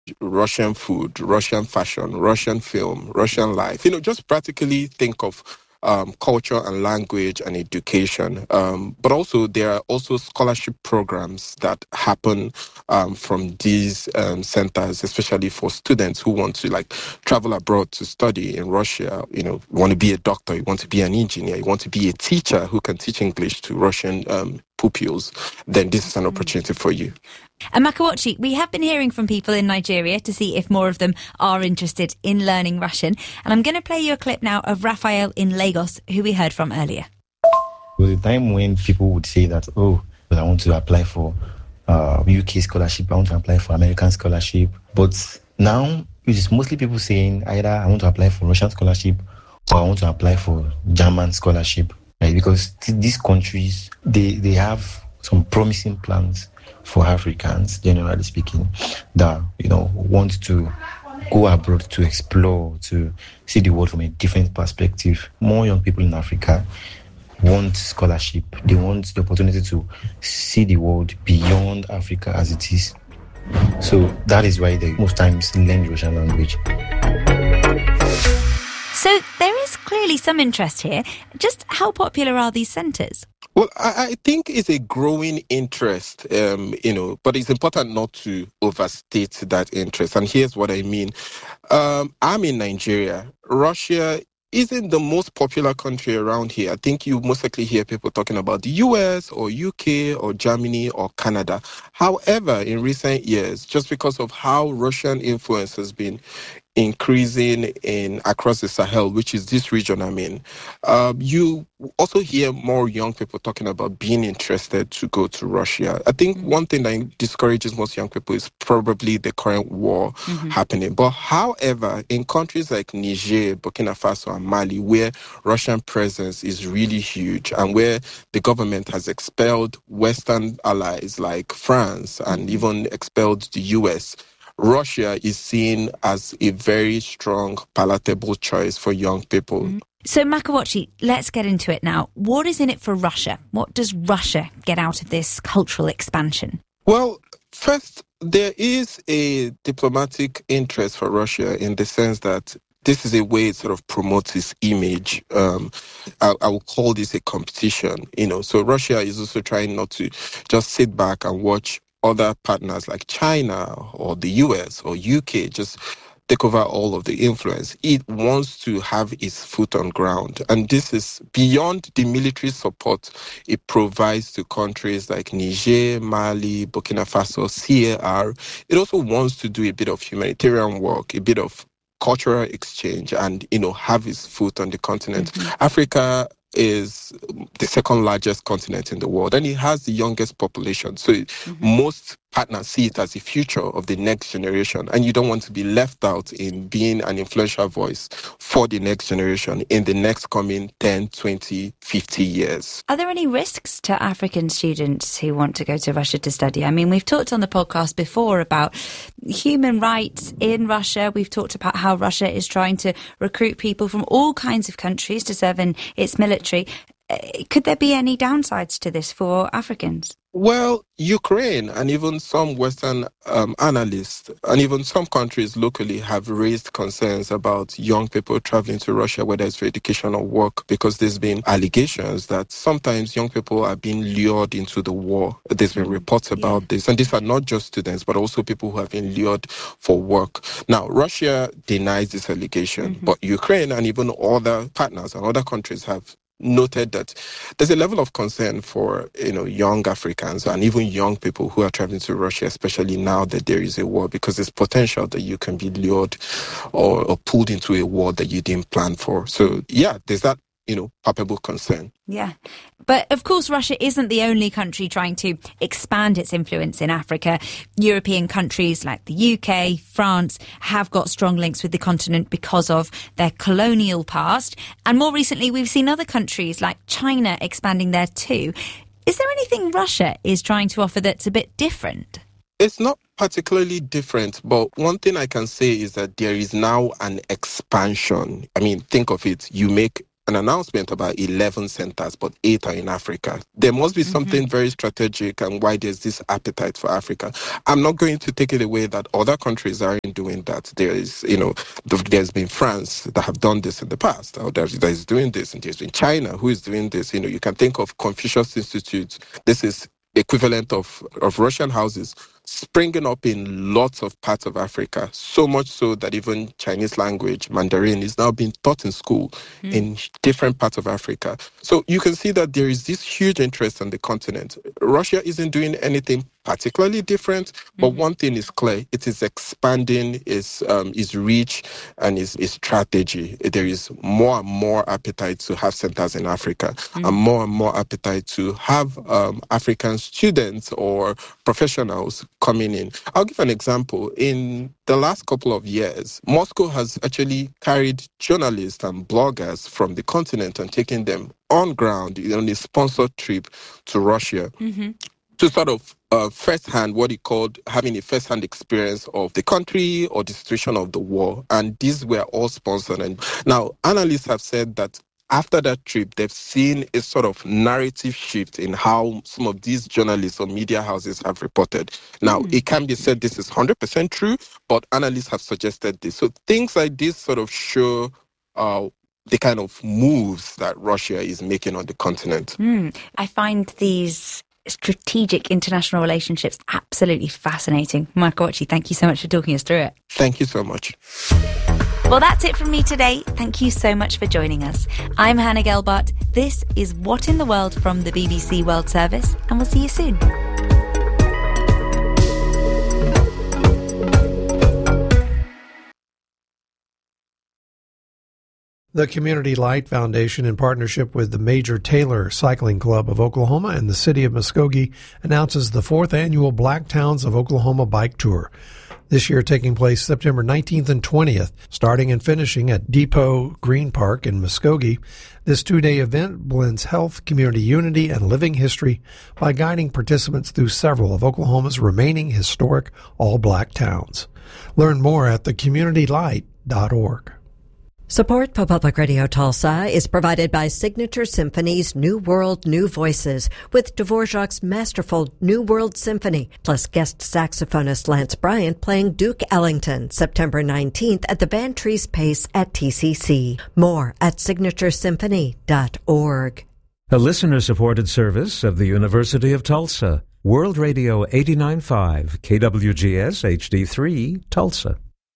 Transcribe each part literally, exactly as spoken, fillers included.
Russian food, Russian fashion, Russian film, Russian life. You know, just practically think of um, culture and language and education. Um, but also there are also scholarship programs that happen um, from these um, centers, especially for students who want to like travel abroad to study in Russia. You know, you want to be a doctor, you want to be an engineer, you want to be a teacher who can teach English to Russian um, pupils, then this is an opportunity for you. And Makawachi, we have been hearing from people in Nigeria to see if more of them are interested in learning Russian. And I'm going to play you a clip now of Raphael in Lagos, who we heard from earlier. There was a time when people would say that, oh, I want to apply for uh, U K scholarship, I want to apply for American scholarship. But now it is mostly people saying either I want to apply for Russian scholarship or I want to apply for German scholarship. Right? Because th- these countries, they, they have some promising plans for Africans, generally speaking, that, you know, want to go abroad to explore, to see the world from a different perspective. More young people in Africa want scholarship. They want the opportunity to see the world beyond Africa as it is. So that is why they most times learn the Russian language. So there is clearly some interest here. Just how popular are these centres? Well, I, I think it's a growing interest, um, you know, but it's important not to overstate that interest. And here's what I mean. Um, I'm in Nigeria. Russia isn't the most popular country around here. I think you most likely hear people talking about the U S or U K or Germany or Canada. However, in recent years, just because of how Russian influence has been increasing in across the Sahel, which is this region I'm in, um, you also hear more young people talking about being interested to go to Russia. I think one thing that discourages most young people is probably the current war mm-hmm. happening. But however, in countries like Niger, Burkina Faso and Mali, where Russian presence is really huge and where the government has expelled Western allies like France and mm-hmm. even expelled the U S, Russia is seen as a very strong, palatable choice for young people. Mm-hmm. So, Makawachi, let's get into it now. What is in it for Russia? What does Russia get out of this cultural expansion? Well, first, there is a diplomatic interest for Russia in the sense that this is a way it sort of promotes its image. Um, I, I will call this a competition, you know. So Russia is also trying not to just sit back and watch other partners like China or the U S or U K just take over all of the influence. It wants to have its foot on ground. And this is beyond the military support it provides to countries like Niger, Mali, Burkina Faso, C A R. It also wants to do a bit of humanitarian work, a bit of cultural exchange and, you know, have its foot on the continent. Mm-hmm. Africa is the second largest continent in the world and it has the youngest population. So mm-hmm. most partners see it as the future of the next generation and you don't want to be left out in being an influential voice for the next generation in the next coming ten, twenty, fifty years. Are there any risks to African students who want to go to Russia to study? I mean, we've talked on the podcast before about human rights in Russia. We've talked about how Russia is trying to recruit people from all kinds of countries to serve in its military. Could there be any downsides to this for Africans? Well, Ukraine and even some Western um, analysts and even some countries locally have raised concerns about young people traveling to Russia, whether it's for education or work, because there's been allegations that sometimes young people are being lured into the war. There's been reports about yeah. this. And these are not just students, but also people who have been lured for work. Now, Russia denies this allegation, mm-hmm. but Ukraine and even other partners and other countries have noted that there's a level of concern for, you know, young Africans and even young people who are traveling to Russia, especially now that there is a war, because there's potential that you can be lured or, or pulled into a war that you didn't plan for. So, yeah, there's that, you know, palpable concern. Yeah. But of course, Russia isn't the only country trying to expand its influence in Africa. European countries like the U K, France have got strong links with the continent because of their colonial past. And more recently, we've seen other countries like China expanding there too. Is there anything Russia is trying to offer that's a bit different? It's not particularly different, but one thing I can say is that there is now an expansion. I mean, think of it. You make an announcement about eleven centers, but eight are in Africa. There must be something mm-hmm. very strategic and why there's this appetite for Africa. I'm not going to take it away that other countries aren't doing that. There is, you know, there's been France that have done this in the past. Or there's, there's doing this, and there's been China who is doing this. You know, you can think of Confucius Institute. This is equivalent of, of Russian houses springing up in lots of parts of Africa, so much so that even Chinese language, Mandarin, is now being taught in school mm. in different parts of Africa. So you can see that there is this huge interest on the continent. Russia isn't doing anything particularly different, but mm-hmm. one thing is clear: it is expanding its um, its reach and its, its strategy. There is more and more appetite to have centers in Africa, mm-hmm. and more and more appetite to have um, African students or professionals coming in. I'll give an example. In the last couple of years, Moscow has actually carried journalists and bloggers from the continent and taken them on ground on a sponsored trip to Russia. Mm-hmm. To sort of uh, first-hand, what he called having a first-hand experience of the country or the situation of the war. And these were all sponsored. And now, analysts have said that after that trip, they've seen a sort of narrative shift in how some of these journalists or media houses have reported. Now, mm. it can be said this is one hundred percent true, but analysts have suggested this. So things like this sort of show uh, the kind of moves that Russia is making on the continent. Mm. I find these strategic international relationships absolutely fascinating. Marco Occhi, thank you so much for talking us through it. Thank you so much. Well, that's it from me today. Thank you so much for joining us. I'm Hannah Gelbart. This is What in the World from the B B C World Service, and we'll see you soon. The Community Light Foundation, in partnership with the Major Taylor Cycling Club of Oklahoma and the city of Muskogee, announces the fourth annual Black Towns of Oklahoma Bike Tour. This year taking place September nineteenth and twentieth, starting and finishing at Depot Green Park in Muskogee. This two-day event blends health, community unity, and living history by guiding participants through several of Oklahoma's remaining historic all-black towns. Learn more at the community light dot org. Support for Public Radio Tulsa is provided by Signature Symphony's New World, New Voices, with Dvorak's masterful New World Symphony, plus guest saxophonist Lance Bryant playing Duke Ellington, September nineteenth at the Van Trees Pace at T C C. More at signature symphony dot org. A listener-supported service of the University of Tulsa. World Radio eighty-nine point five, K W G S H D three, Tulsa.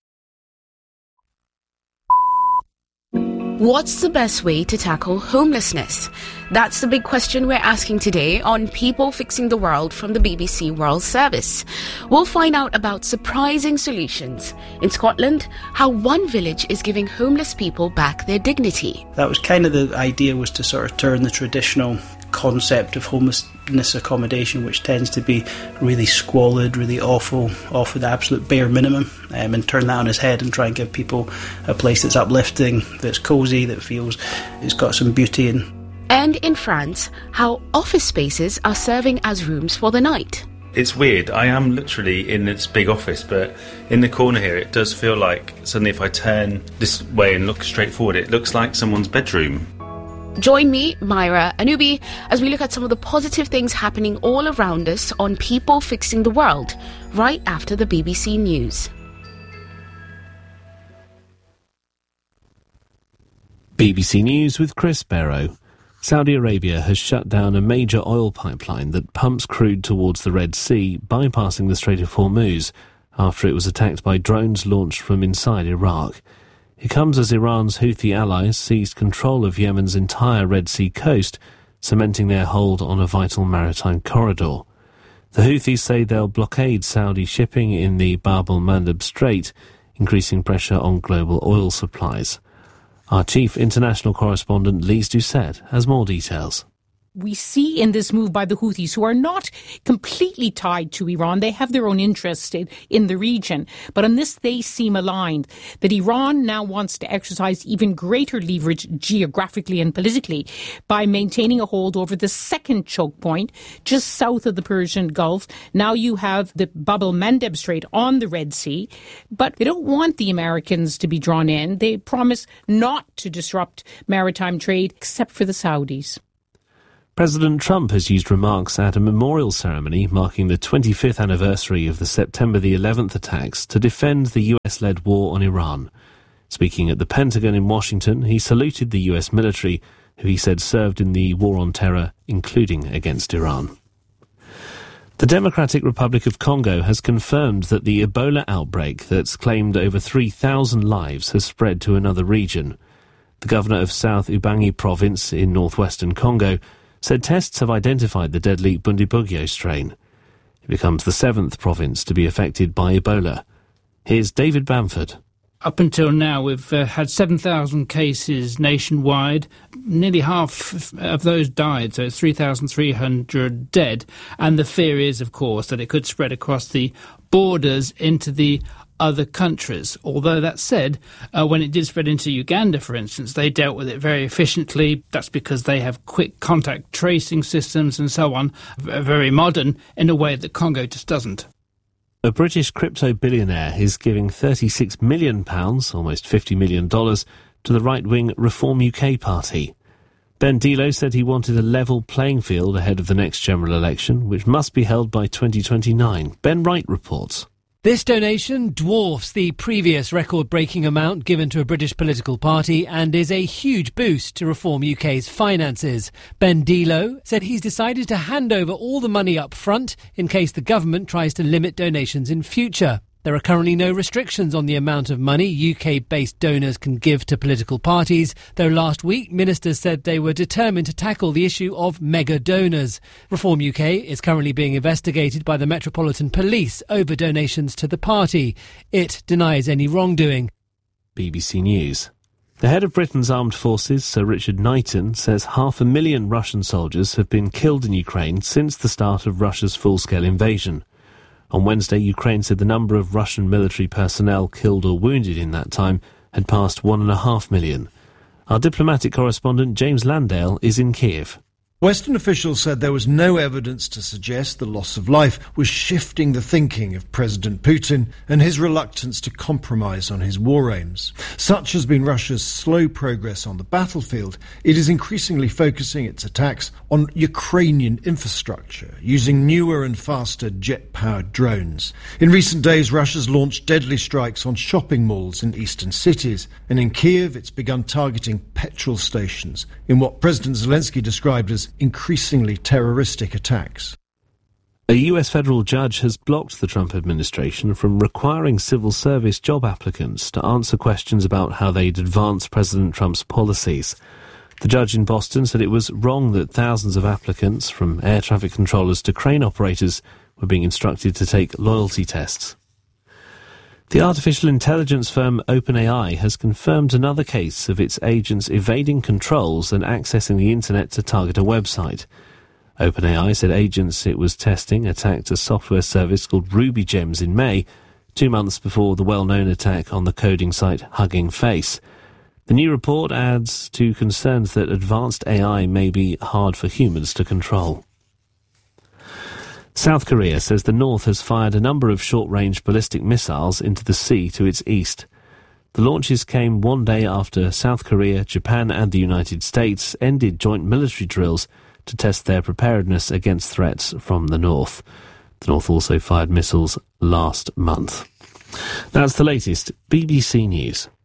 What's the best way to tackle homelessness? That's the big question we're asking today on People Fixing the World from the B B C World Service. We'll find out about surprising solutions. In Scotland, how one village is giving homeless people back their dignity. That was kind of the idea, was to sort of turn the traditional concept of homelessness accommodation, which tends to be really squalid, really awful, offered the absolute bare minimum, um, and turn that on its head and try and give people a place that's uplifting, that's cosy, that feels it's got some beauty in. And in France, how office spaces are serving as rooms for the night. It's weird. I am literally in this big office, but in the corner here, it does feel like suddenly if I turn this way and look straight forward, it looks like someone's bedroom. Join me, Myra Anubi, as we look at some of the positive things happening all around us on People Fixing the World, right after the B B C News. B B C News with Chris Barrow. Saudi Arabia has shut down a major oil pipeline that pumps crude towards the Red Sea, bypassing the Strait of Hormuz, after it was attacked by drones launched from inside Iraq. It comes as Iran's Houthi allies seized control of Yemen's entire Red Sea coast, cementing their hold on a vital maritime corridor. The Houthis say they'll blockade Saudi shipping in the Bab el-Mandeb Strait, increasing pressure on global oil supplies. Our chief international correspondent Lise Doucette has more details. we see in this move by the Houthis, who are not completely tied to Iran. They have their own interest in, in the region. But on this, they seem aligned, that Iran now wants to exercise even greater leverage geographically and politically by maintaining a hold over the second choke point just south of the Persian Gulf. Now you have the Bab el-Mandeb Strait on the Red Sea, but they don't want the Americans to be drawn in. They promise not to disrupt maritime trade except for the Saudis. President Trump has used remarks at a memorial ceremony marking the twenty-fifth anniversary of the September the eleventh attacks to defend the U S-led war on Iran. Speaking at the Pentagon in Washington, he saluted the U S military, who he said served in the war on terror, including against Iran. The Democratic Republic of Congo has confirmed that the Ebola outbreak that's claimed over three thousand lives has spread to another region. The governor of South Ubangi province in northwestern Congo said tests have identified the deadly Bundibugyo strain. It becomes the seventh province to be affected by Ebola. Here's David Bamford. Up until now, we've uh, had seven thousand cases nationwide. Nearly half of those died, so it's three thousand three hundred dead. And the fear is, of course, that it could spread across the borders into the other countries. Although that said, uh, when it did spread into Uganda, for instance, they dealt with it very efficiently. That's because they have quick contact tracing systems and so on, very modern, in a way that Congo just doesn't. A British crypto billionaire is giving thirty-six million pounds, almost fifty million dollars, to the right-wing Reform U K party. Ben Dilo said he wanted a level playing field ahead of the next general election, which must be held by twenty twenty-nine. Ben Wright reports. This donation dwarfs the previous record-breaking amount given to a British political party and is a huge boost to Reform U K's finances. Ben Dilo said he's decided to hand over all the money up front in case the government tries to limit donations in future. There are currently no restrictions on the amount of money U K-based donors can give to political parties, though last week ministers said they were determined to tackle the issue of mega donors. Reform U K is currently being investigated by the Metropolitan Police over donations to the party. It denies any wrongdoing. B B C News. The head of Britain's armed forces, Sir Richard Knighton, says half a million Russian soldiers have been killed in Ukraine since the start of Russia's full-scale invasion. On Wednesday, Ukraine said the number of Russian military personnel killed or wounded in that time had passed one and a half million. Our diplomatic correspondent James Landale is in Kiev. Western officials said there was no evidence to suggest the loss of life was shifting the thinking of President Putin and his reluctance to compromise on his war aims. Such has been Russia's slow progress on the battlefield. It is increasingly focusing its attacks on Ukrainian infrastructure, using newer and faster jet-powered drones. In recent days, Russia's launched deadly strikes on shopping malls in eastern cities, and in Kiev it's begun targeting petrol stations in what President Zelensky described as increasingly terroristic attacks. A U S federal judge has blocked the Trump administration from requiring civil service job applicants to answer questions about how they'd advance President Trump's policies. The judge in Boston said it was wrong that thousands of applicants, from air traffic controllers to crane operators, were being instructed to take loyalty tests. The artificial intelligence firm OpenAI has confirmed another case of its agents evading controls and accessing the internet to target a website. OpenAI said agents it was testing attacked a software service called RubyGems in May, two months before the well-known attack on the coding site Hugging Face. The new report adds to concerns that advanced A I may be hard for humans to control. South Korea says the North has fired a number of short-range ballistic missiles into the sea to its east. The launches came one day after South Korea, Japan and the United States ended joint military drills to test their preparedness against threats from the North. The North also fired missiles last month. That's the latest B B C News.